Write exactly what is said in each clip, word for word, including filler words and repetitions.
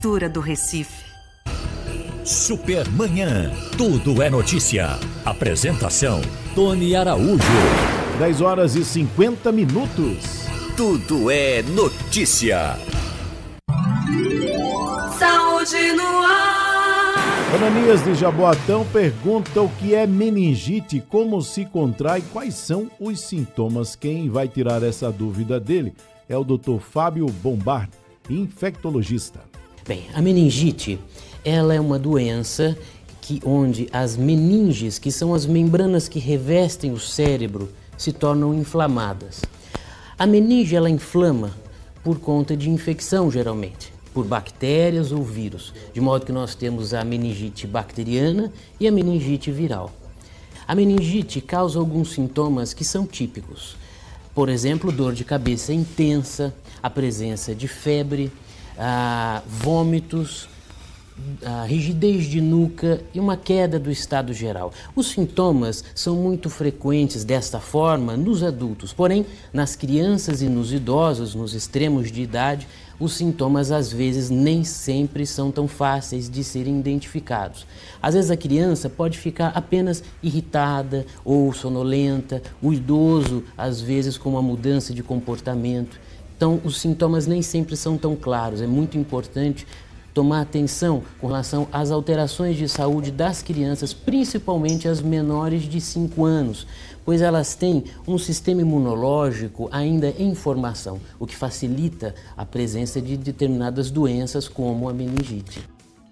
Prefeitura do Recife. Supermanhã, tudo é notícia. Apresentação, Tony Araújo. dez horas e cinquenta minutos. Tudo é notícia. Saúde no ar. Ananias de Jaboatão pergunta o que é meningite, como se contrai, quais são os sintomas. Quem vai tirar essa dúvida dele é o doutor Fábio Bombard, infectologista. Bem, a meningite, ela é uma doença que, onde as meninges, que são as membranas que revestem o cérebro, se tornam inflamadas. A meninge, ela inflama por conta de infecção, geralmente, por bactérias ou vírus, de modo que nós temos a meningite bacteriana e a meningite viral. A meningite causa alguns sintomas que são típicos. Por exemplo, dor de cabeça intensa, a presença de febre, ah, vômitos, a rigidez de nuca e uma queda do estado geral. Os sintomas são muito frequentes desta forma nos adultos, porém, nas crianças e nos idosos, nos extremos de idade, os sintomas às vezes nem sempre são tão fáceis de serem identificados. Às vezes a criança pode ficar apenas irritada ou sonolenta, o idoso às vezes com uma mudança de comportamento. Então, os sintomas nem sempre são tão claros. É muito importante tomar atenção com relação às alterações de saúde das crianças, principalmente as menores de cinco anos, pois elas têm um sistema imunológico ainda em formação, o que facilita a presença de determinadas doenças como a meningite.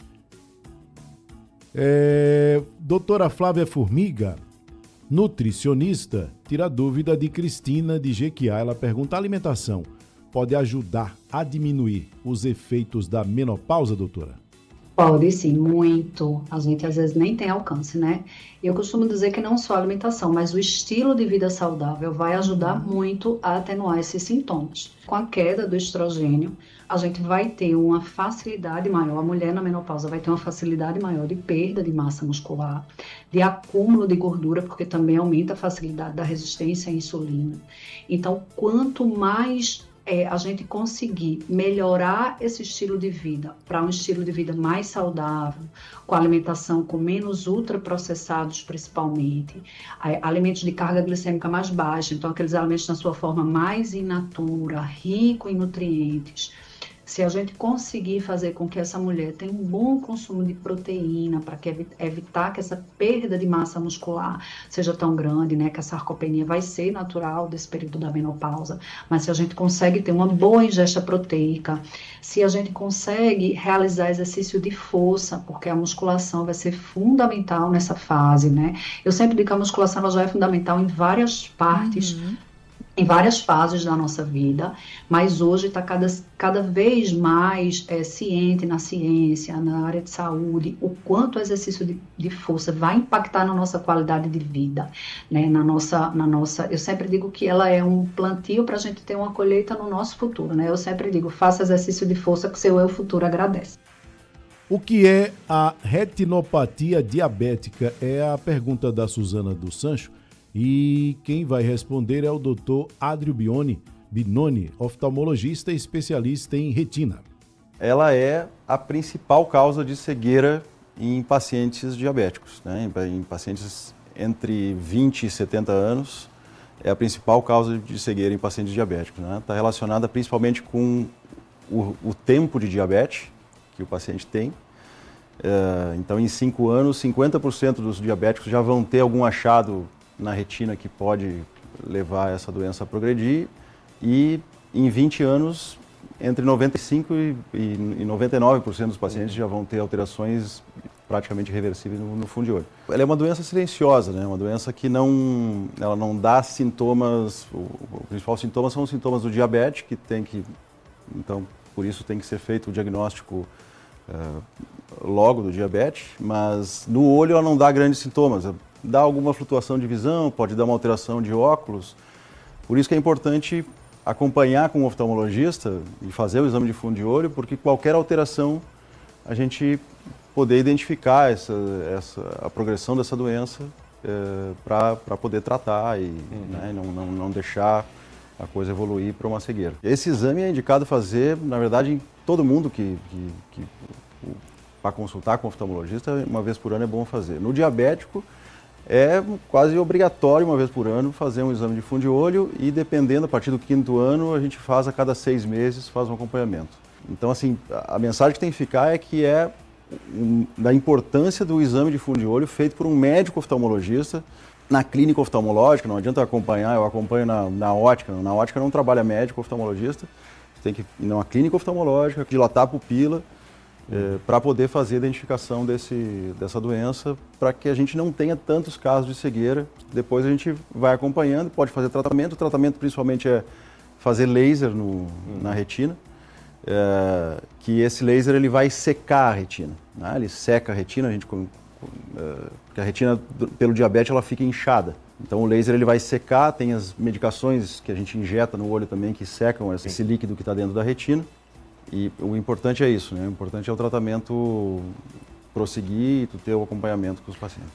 É, doutora Flávia Formiga, nutricionista, tira dúvida de Cristina de Jequiá. Ela pergunta: a alimentação pode ajudar a diminuir os efeitos da menopausa, doutora? Pode sim, muito. A gente às vezes nem tem alcance, né? Eu costumo dizer que não só a alimentação, mas o estilo de vida saudável vai ajudar muito a atenuar esses sintomas. Com a queda do estrogênio, a gente vai ter uma facilidade maior, a mulher na menopausa vai ter uma facilidade maior de perda de massa muscular, de acúmulo de gordura, porque também aumenta a facilidade da resistência à insulina. Então, quanto mais É, a gente conseguir melhorar esse estilo de vida para um estilo de vida mais saudável, com alimentação com menos ultraprocessados principalmente, alimentos de carga glicêmica mais baixa, então aqueles alimentos na sua forma mais in natura, rico em nutrientes. Se a gente conseguir fazer com que essa mulher tenha um bom consumo de proteína para que evitar que essa perda de massa muscular seja tão grande, né, que a sarcopenia vai ser natural desse período da menopausa, mas se a gente consegue ter uma boa ingesta proteica, se a gente consegue realizar exercício de força, porque a musculação vai ser fundamental nessa fase, né? Eu sempre digo que a musculação ela já é fundamental em várias partes, uhum. em várias fases da nossa vida, mas hoje está cada, cada vez mais é, ciente na ciência, na área de saúde, o quanto o exercício de, de força vai impactar na nossa qualidade de vida, né? na nossa, na nossa, eu sempre digo que ela é um plantio para a gente ter uma colheita no nosso futuro, né? Eu sempre digo, faça exercício de força que seu eu futuro agradece. O que é a retinopatia diabética? É a pergunta da Suzana dos Sancho. E quem vai responder é o doutor Adrio Bioni, Binoni, oftalmologista e especialista em retina. Ela é a principal causa de cegueira em pacientes diabéticos, né? Em pacientes entre vinte e setenta anos, é a principal causa de cegueira em pacientes diabéticos, né? Está relacionada principalmente com o, o tempo de diabetes que o paciente tem. Uh, então, em cinco anos, cinquenta por cento dos diabéticos já vão ter algum achado na retina que pode levar essa doença a progredir, e em vinte anos, entre noventa e cinco por cento e noventa e nove por cento dos pacientes já vão ter alterações praticamente irreversíveis no, no fundo de olho. Ela é uma doença silenciosa, né? Uma doença que não, ela não dá sintomas, o, o principal sintoma são os sintomas do diabetes, que tem que, então, por isso tem que ser feito o diagnóstico uh, logo do diabetes, mas no olho ela não dá grandes sintomas. Dá alguma flutuação de visão, pode dar uma alteração de óculos. Por isso que é importante acompanhar com o oftalmologista e fazer o exame de fundo de olho, porque qualquer alteração a gente poder identificar essa, essa, a progressão dessa doença é, para poder tratar e uhum. né, não, não, não deixar a coisa evoluir para uma cegueira. Esse exame é indicado fazer, na verdade, em todo mundo que, que, que para consultar com o oftalmologista, uma vez por ano é bom fazer. No diabético, é quase obrigatório, uma vez por ano, fazer um exame de fundo de olho e, dependendo, a partir do quinto ano, a gente faz a cada seis meses, faz um acompanhamento. Então, assim, a mensagem que tem que ficar é que é um, da importância do exame de fundo de olho feito por um médico oftalmologista na clínica oftalmológica. Não adianta acompanhar, eu acompanho na, na ótica. Na ótica não trabalha médico oftalmologista, tem que ir numa clínica oftalmológica, dilatar a pupila, É, para poder fazer a identificação desse, dessa doença, para que a gente não tenha tantos casos de cegueira. Depois a gente vai acompanhando, pode fazer tratamento. O tratamento principalmente é fazer laser no, hum. na retina, é, que esse laser ele vai secar a retina. Né? Ele seca a retina, a gente, é, porque a retina, pelo diabetes, ela fica inchada. Então o laser ele vai secar, tem as medicações que a gente injeta no olho também que secam esse, esse líquido que está dentro da retina. E o importante é isso, né? O importante é o tratamento prosseguir e tu ter o acompanhamento com os pacientes.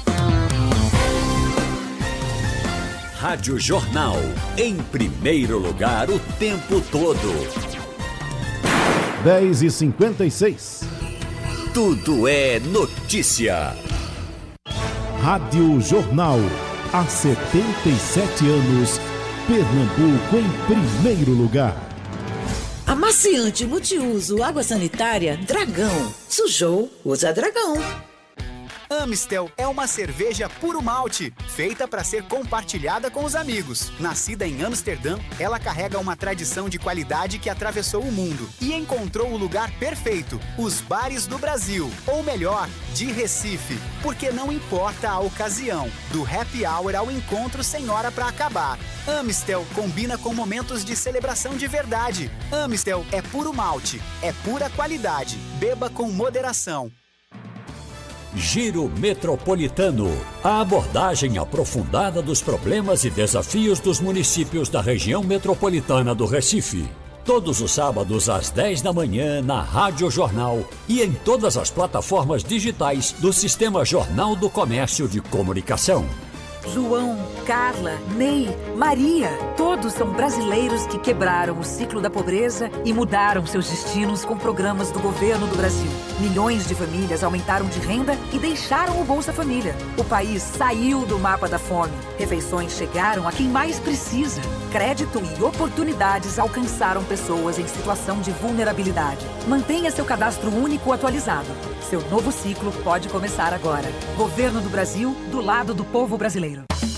Rádio Jornal, em primeiro lugar o tempo todo. dez e cinquenta e seis. Tudo é notícia. Rádio Jornal, há setenta e sete anos, Pernambuco em primeiro lugar. Amaciante multiuso água sanitária Dragão. Sujou, usa Dragão. Amistel é uma cerveja puro malte, feita para ser compartilhada com os amigos. Nascida em Amsterdã, ela carrega uma tradição de qualidade que atravessou o mundo e encontrou o lugar perfeito, os bares do Brasil, ou melhor, de Recife, porque não importa a ocasião, do happy hour ao encontro sem hora para acabar. Amistel combina com momentos de celebração de verdade. Amistel é puro malte, é pura qualidade. Beba com moderação. Giro Metropolitano. A abordagem aprofundada dos problemas e desafios dos municípios da região metropolitana do Recife. Todos os sábados às dez da manhã na Rádio Jornal e em todas as plataformas digitais do Sistema Jornal do Comércio de Comunicação. João, Carla, Ney, Maria, todos são brasileiros que quebraram o ciclo da pobreza e mudaram seus destinos com programas do governo do Brasil. Milhões de famílias aumentaram de renda e deixaram o Bolsa Família. O país saiu do mapa da fome. Refeições chegaram a quem mais precisa. Crédito e oportunidades alcançaram pessoas em situação de vulnerabilidade. Mantenha seu cadastro único atualizado. Seu novo ciclo pode começar agora. Governo do Brasil, do lado do povo brasileiro.